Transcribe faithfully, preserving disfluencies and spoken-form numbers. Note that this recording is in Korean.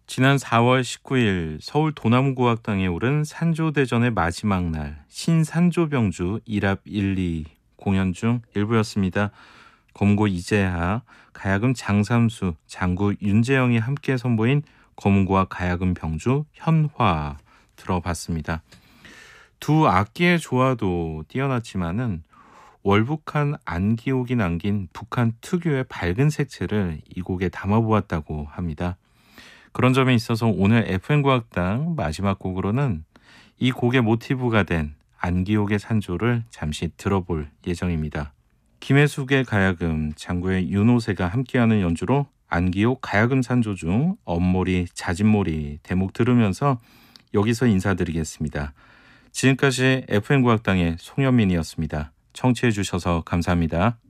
지난 사월 십구일 서울 도남구학당에 오른 산조대전의 마지막 날 신산조병주 일합 일, 이 공연 중 일부였습니다. 검고 이재하, 가야금 장삼수, 장구 윤재영이 함께 선보인 검과 가야금 병주 현화 들어봤습니다. 두 악기의 조화도 뛰어났지만은 월북한 안기옥이 남긴 북한 특유의 밝은 색채를 이 곡에 담아보았다고 합니다. 그런 점에 있어서 오늘 에프엠 과학당 마지막 곡으로는 이 곡의 모티브가 된 안기옥의 산조를 잠시 들어볼 예정입니다. 김혜숙의 가야금, 장구의 윤호세가 함께하는 연주로 안기옥 가야금 산조 중 엄모리, 자진모리 대목 들으면서 여기서 인사드리겠습니다. 지금까지 에프엠 과학당의 송현민이었습니다. 청취해 주셔서 감사합니다.